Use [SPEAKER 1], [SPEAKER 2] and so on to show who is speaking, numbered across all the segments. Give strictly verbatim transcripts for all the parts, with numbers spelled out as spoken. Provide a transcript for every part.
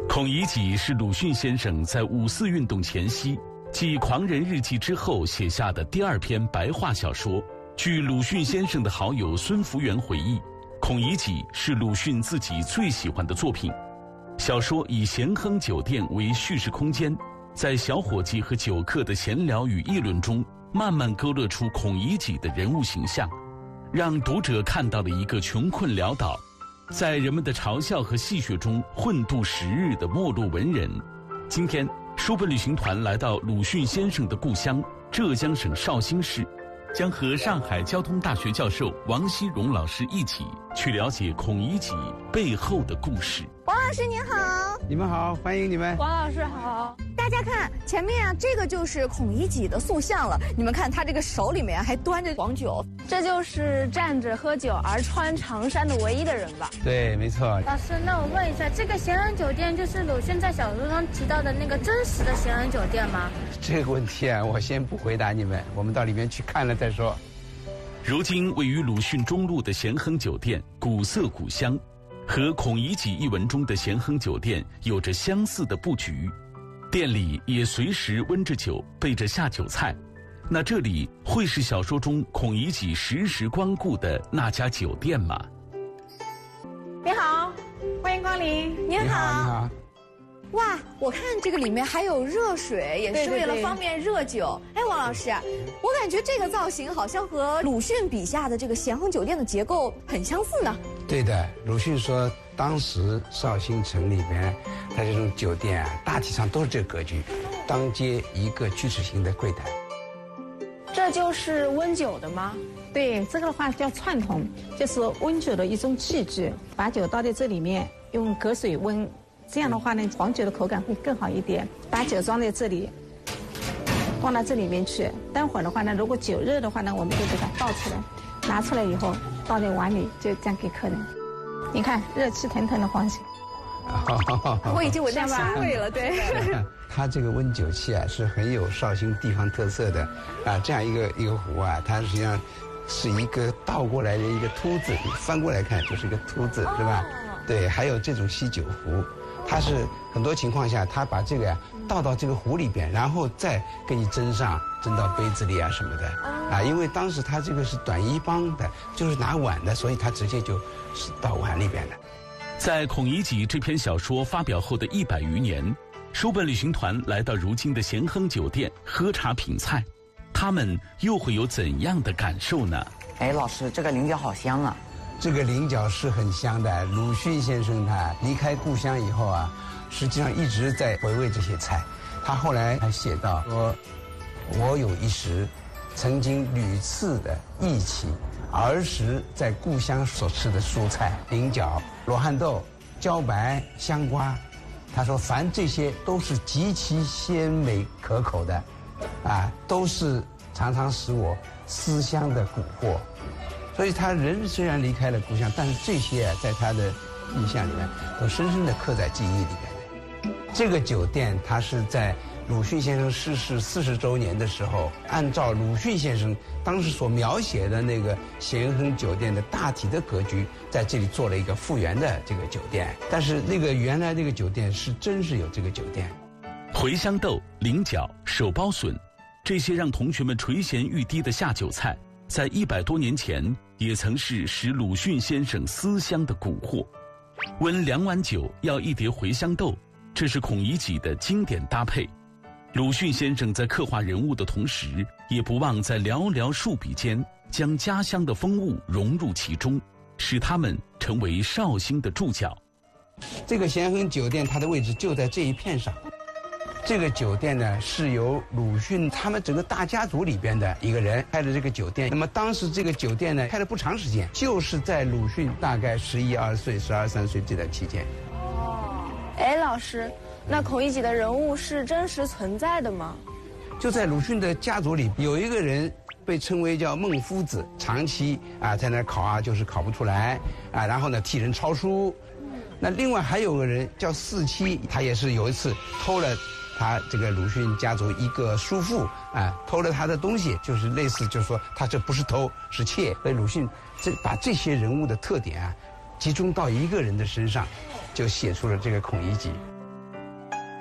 [SPEAKER 1] 孔乙己是鲁迅先生在五四运动前夕继《狂人日记》之后写下的第二篇白话小说。据鲁迅先生的好友孙福元回忆，孔乙己是鲁迅自己最喜欢的作品。小说以咸亨酒店为叙事空间，在小伙计和酒客的闲聊与议论中，慢慢勾勒出孔乙己的人物形象，让读者看到了一个穷困潦倒，在人们的嘲笑和戏谑中混度时日的没落文人。今天书本旅行团来到鲁迅先生的故乡浙江省绍兴市，将和上海交通大学教授王希荣老师一起去了解孔乙己背后的故事。
[SPEAKER 2] 王老师您好。
[SPEAKER 3] 你们好，欢迎你们。
[SPEAKER 2] 王老师好。大家看前面啊，这个就是孔乙己的塑像了。你们看他这个手里面还端着黄酒，
[SPEAKER 4] 这就是站着喝酒而穿长衫的唯一的人吧？
[SPEAKER 3] 对，没错。
[SPEAKER 5] 老师，那我问一下，这个咸亨酒店就是鲁迅在小说中提到的那个真实的咸亨酒店吗？
[SPEAKER 3] 这个问题啊，我先不回答你们，我们到里面去看了再说。
[SPEAKER 1] 如今位于鲁迅中路的咸亨酒店古色古香，和孔乙己一文中的咸亨酒店有着相似的布局，店里也随时温着酒，备着下酒菜。那这里会是小说中孔乙己时时光顾的那家酒店吗？
[SPEAKER 5] 你好，欢迎光临。
[SPEAKER 2] 您好。
[SPEAKER 3] 你好，你好。
[SPEAKER 2] 哇，我看这个里面还有热水，也是为了方便热酒。
[SPEAKER 5] 对对对。
[SPEAKER 2] 哎，王老师，我感觉这个造型好像和鲁迅笔下的这个咸亨酒店的结构很相似呢。
[SPEAKER 3] 对的，鲁迅说当时绍兴城里面它这种酒店啊，大体上都是这个格局，当街一个锯齿形的柜台。
[SPEAKER 4] 这就是温酒的吗？
[SPEAKER 6] 对，这个的话叫串筒，就是温酒的一种器具，把酒倒在这里面，用隔水温，这样的话呢，黄酒的口感会更好一点。把酒装在这里，放到这里面去。待会儿的话呢，如果酒热的话呢，我们就给它倒出来，拿出来以后倒在碗里，就这样给客人。你看，热气腾腾的黄酒。
[SPEAKER 2] 我已经闻到香味了，对。
[SPEAKER 3] 它这个温酒器啊，是很有绍兴地方特色的啊。这样一个一个壶啊，它实际上是一个倒过来的一个凸字，你翻过来看就是一个凸字，是吧？对，还有这种锡酒壶，它是很多情况下，它把这个呀、啊、倒到这个壶里边，然后再给你斟上，斟到杯子里啊什么的啊。因为当时它这个是短衣帮的，就是拿碗的，所以它直接就是倒碗里边的。
[SPEAKER 1] 在孔乙己这篇小说发表后的一百余年，书本旅行团来到如今的咸亨酒店喝茶品菜，他们又会有怎样的感受呢？
[SPEAKER 7] 哎，老师，这个菱角好香啊！
[SPEAKER 3] 这个菱角是很香的。鲁迅先生他离开故乡以后啊，实际上一直在回味这些菜。他后来还写到说：“我有一时，曾经屡次的忆起儿时在故乡所吃的蔬菜，菱角、罗汉豆、茭白、香瓜。他说，凡这些都是极其鲜美可口的，啊，都是常常使我思乡的蛊惑。所以他人虽然离开了故乡，但是这些啊，在他的印象里面都深深的刻在记忆里面的。这个酒店，它是在鲁迅先生逝世四十周年的时候，按照鲁迅先生当时所描写的那个咸亨酒店的大体的格局，在这里做了一个复原的这个酒店。但是那个原来那个酒店是真是有这个酒店。
[SPEAKER 1] 茴香豆、菱角、手包笋，这些让同学们垂涎欲滴的下酒菜，在一百多年前也曾是使鲁迅先生思乡的蛊惑。温两碗酒要一碟茴香豆，这是孔乙己的经典搭配。鲁迅先生在刻画人物的同时，也不忘在寥寥数笔间将家乡的风物融入其中，使他们成为绍兴的注脚。
[SPEAKER 3] 这个咸亨酒店它的位置就在这一片上。这个酒店呢，是由鲁迅他们整个大家族里边的一个人开的这个酒店。那么当时这个酒店呢，开了不长时间，就是在鲁迅大概十一二岁、十二三岁这段期间。
[SPEAKER 4] 哦，哎，老师，那孔乙己的人物是真实存在的吗？
[SPEAKER 3] 就在鲁迅的家族里，有一个人被称为叫孟夫子，长期啊在那考啊，就是考不出来啊，然后呢替人抄书。那另外还有个人叫四七，他也是有一次偷了他这个鲁迅家族一个叔父啊，偷了他的东西，就是类似就是说他这不是偷是窃。所以鲁迅这把这些人物的特点啊集中到一个人的身上，就写出了这个孔乙己。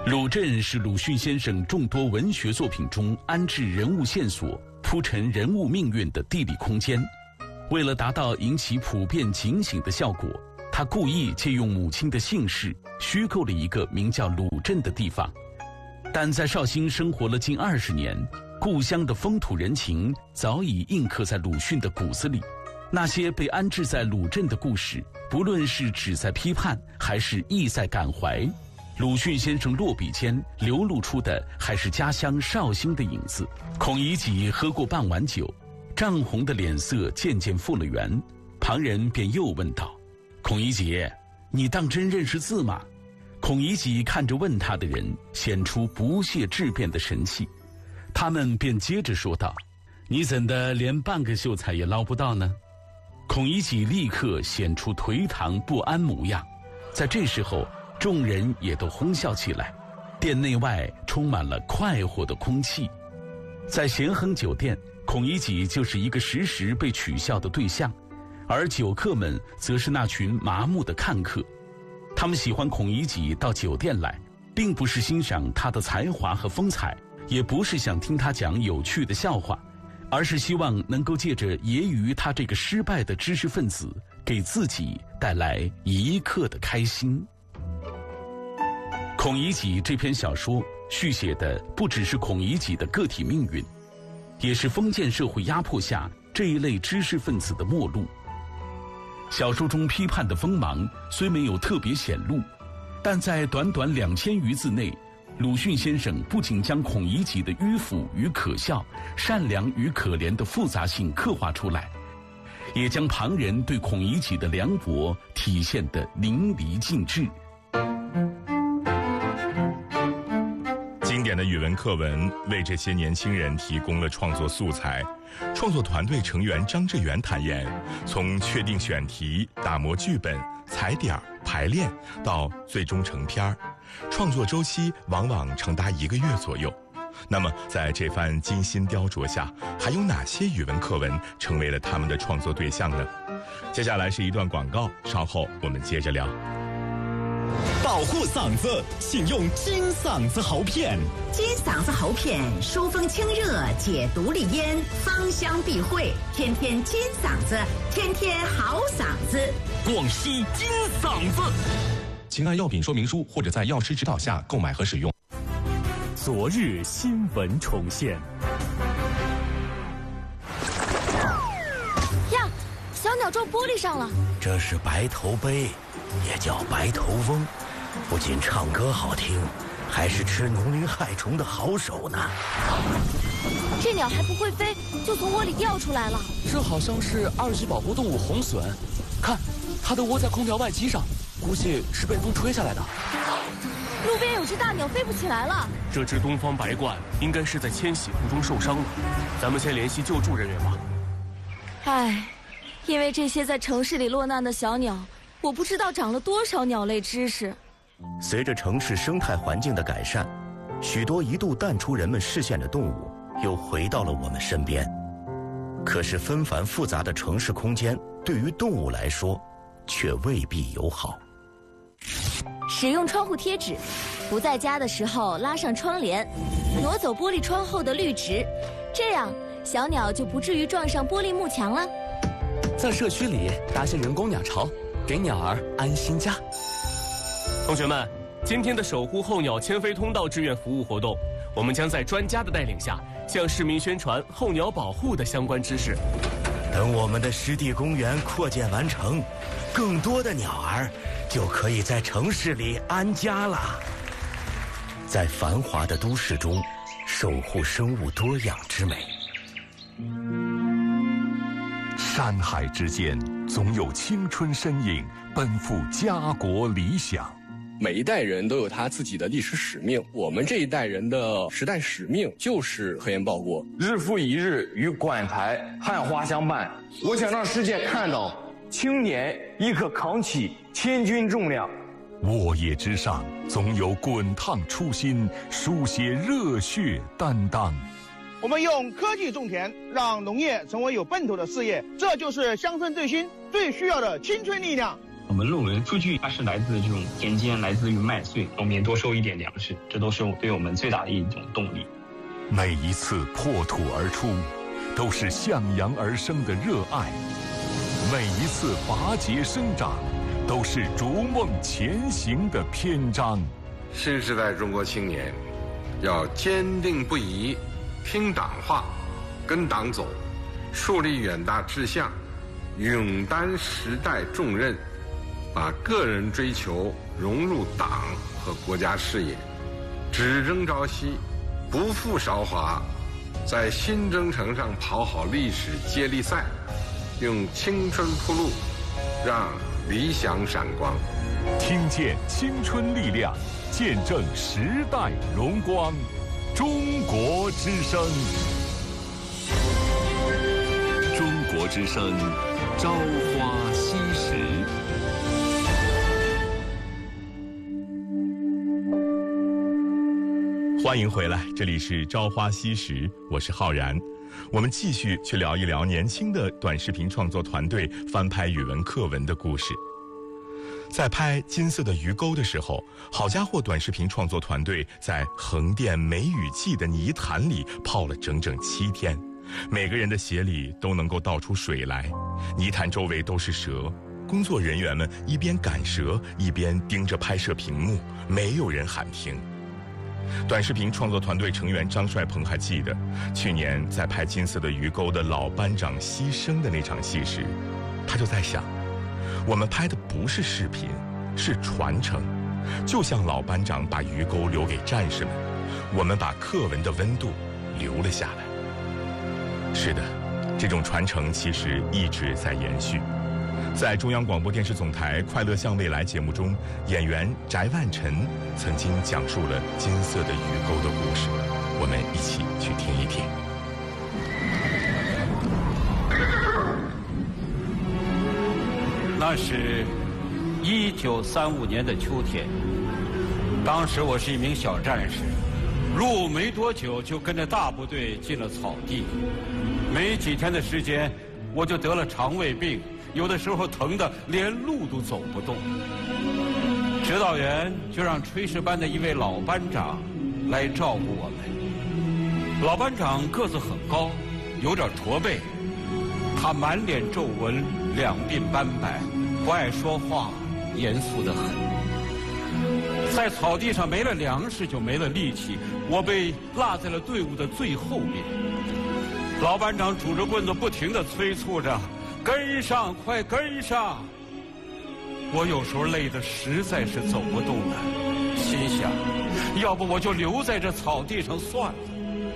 [SPEAKER 1] 鲁镇是鲁迅先生众多文学作品中安置人物线索、铺陈人物命运的地理空间。为了达到引起普遍警醒的效果，他故意借用母亲的姓氏，虚构了一个名叫鲁镇的地方。但在绍兴生活了近二十年，故乡的风土人情早已印刻在鲁迅的骨子里。那些被安置在鲁镇的故事，不论是旨在批判，还是意在感怀，鲁迅先生落笔间流露出的还是家乡绍兴的影子。孔乙己喝过半碗酒，涨红的脸色渐渐复了原，旁人便又问道：“孔乙己，你当真认识字吗？”孔乙己看着问他的人，显出不屑质辩的神气。他们便接着说道：“你怎的连半个秀才也捞不到呢？”孔乙己立刻显出颓唐不安模样。在这时候，众人也都哄笑起来，店内外充满了快活的空气。在咸亨酒店，孔乙己就是一个时时被取笑的对象，而酒客们则是那群麻木的看客。他们喜欢孔乙己到酒店来，并不是欣赏他的才华和风采，也不是想听他讲有趣的笑话，而是希望能够借着揶揄他这个失败的知识分子，给自己带来一刻的开心。孔乙己这篇小说续写的不只是孔乙己的个体命运，也是封建社会压迫下这一类知识分子的末路。小说中批判的锋芒虽没有特别显露，但在短短两千余字内，鲁迅先生不仅将孔乙己的迂腐与可笑、善良与可怜的复杂性刻画出来，也将旁人对孔乙己的凉薄体现得淋漓尽致。
[SPEAKER 8] 经典的语文课文为这些年轻人提供了创作素材。创作团队成员张志远坦言，从确定选题、打磨剧本、踩点、排练到最终成片，创作周期往往长达一个月左右。那么在这番精心雕琢下，还有哪些语文课文成为了他们的创作对象呢？接下来是一段广告，稍后我们接着聊。
[SPEAKER 9] 保护嗓子，请用金嗓子喉片。
[SPEAKER 10] 金嗓子喉片疏风清热，解毒利咽，芳香避秽，天天金嗓子，天天好嗓子。
[SPEAKER 9] 广西金嗓子，
[SPEAKER 11] 请按药品说明书或者在药师指导下购买和使用。
[SPEAKER 9] 昨日新闻重现。
[SPEAKER 5] 呀，小鸟撞玻璃上了。
[SPEAKER 12] 这是白头鹎，也叫白头翁，不仅唱歌好听，还是吃农林害虫的好手呢。
[SPEAKER 5] 这鸟还不会飞，就从窝里掉出来了。
[SPEAKER 13] 这好像是二级保护动物红隼，看，它的窝在空调外机上，估计是被风吹下来的。
[SPEAKER 5] 路边有只大鸟飞不起来了。
[SPEAKER 14] 这只东方白鹳应该是在迁徙途中受伤了，咱们先联系救助人员吧。
[SPEAKER 5] 唉，因为这些在城市里落难的小鸟，我不知道长了多少鸟类知识。
[SPEAKER 12] 随着城市生态环境的改善，许多一度淡出人们视线的动物又回到了我们身边。可是纷繁复杂的城市空间对于动物来说却未必友好。
[SPEAKER 5] 使用窗户贴纸，不在家的时候拉上窗帘，挪走玻璃窗后的绿植，这样小鸟就不至于撞上玻璃幕墙了。
[SPEAKER 13] 在社区里搭些人工鸟巢，给鸟儿安心家。
[SPEAKER 14] 同学们，今天的守护候鸟迁飞通道志愿服务活动，我们将在专家的带领下，向市民宣传候鸟保护的相关知识。
[SPEAKER 12] 等我们的湿地公园扩建完成，更多的鸟儿就可以在城市里安家了。在繁华的都市中，守护生物多样之美。
[SPEAKER 15] 山海之间，总有青春身影奔赴家国理想。
[SPEAKER 16] 每一代人都有他自己的历史使命，我们这一代人的时代使命就是科研报国。
[SPEAKER 17] 日复一日与馆台汉花相伴，我想让世界看到青年亦可扛起千钧重量。
[SPEAKER 15] 沃野之上，总有滚烫初心，书写热血担当。
[SPEAKER 18] 我们用科技种田，让农业成为有奔头的事业，这就是乡村振兴最需要的青春力量。
[SPEAKER 19] 我们论文数据它是来自这种田间，来自于麦穗，农民多收一点粮食，这都是对我们最大的一种动力。
[SPEAKER 15] 每一次破土而出，都是向阳而生的热爱；每一次拔节生长，都是逐梦前行的篇章。
[SPEAKER 20] 新时代中国青年要坚定不移，听党话，跟党走，树立远大志向，勇担时代重任，把个人追求融入党和国家事业，只争朝夕，不负韶华，在新征程上跑好历史接力赛，用青春铺路，让理想闪光。
[SPEAKER 15] 听见青春力量，见证时代荣光。中国之声， 中国之声，朝花夕拾。
[SPEAKER 8] 欢迎回来，这里是朝花夕拾，我是浩然。我们继续去聊一聊年轻的短视频创作团队翻拍语文课文的故事。在拍《金色的鱼钩》的时候，好家伙短视频创作团队在横店梅雨季的泥潭里泡了整整七天，每个人的鞋里都能够倒出水来，泥潭周围都是蛇，工作人员们一边赶蛇一边盯着拍摄屏幕，没有人喊停。短视频创作团队成员张帅鹏还记得，去年在拍《金色的鱼钩》的老班长牺牲的那场戏时，他就在想，我们拍的不是视频，是传承。就像老班长把鱼钩留给战士们，我们把课文的温度留了下来。是的，这种传承其实一直在延续。在中央广播电视总台《快乐向未来》节目中，演员翟万晨曾经讲述了金色的鱼钩的故事，我们一起去听一听。
[SPEAKER 21] 那是一九三五年的秋天，当时我是一名小战士，入伍没多久就跟着大部队进了草地，没几天的时间我就得了肠胃病，有的时候疼得连路都走不动。指导员就让炊事班的一位老班长来照顾我们。老班长个子很高，有点驼背，他满脸皱纹，两鬓斑白，不爱说话，严肃得很。在草地上没了粮食就没了力气，我被落在了队伍的最后面。老班长拄着棍子不停地催促着，跟上，快跟上！我有时候累得实在是走不动了，心想，要不我就留在这草地上算了。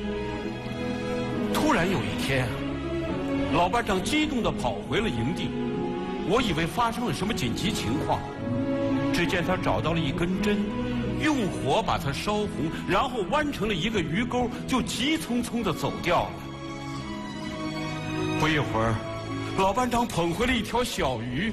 [SPEAKER 21] 突然有一天，老班长激动地跑回了营地，我以为发生了什么紧急情况。只见他找到了一根针，用火把它烧红，然后弯成了一个鱼钩，就急匆匆地走掉了。不一会儿，老班长捧回了一条小鱼。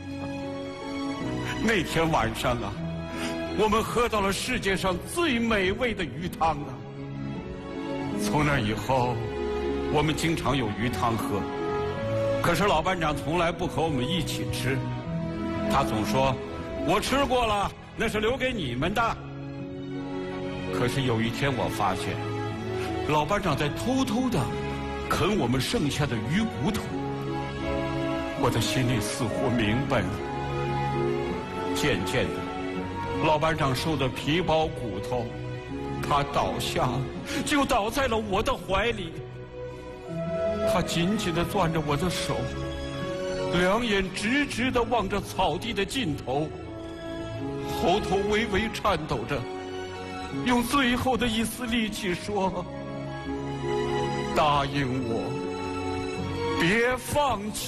[SPEAKER 21] 那天晚上啊，我们喝到了世界上最美味的鱼汤啊！从那以后，我们经常有鱼汤喝。可是老班长从来不和我们一起吃，他总说：“我吃过了，那是留给你们的。”可是有一天我发现，老班长在偷偷的啃我们剩下的鱼骨头。我的心里似乎明白了。渐渐的，老班长瘦得皮包骨头，他倒下了，就倒在了我的怀里。他紧紧地攥着我的手，两眼直直地望着草地的尽头，喉头微微颤抖着，用最后的一丝力气说：“答应我，别放弃。”